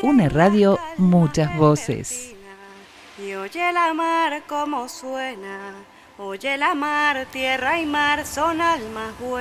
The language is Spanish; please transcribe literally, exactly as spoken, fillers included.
Una radio, muchas voces. Y oye la mar como suena, oye la mar, tierra y mar son almas buenas.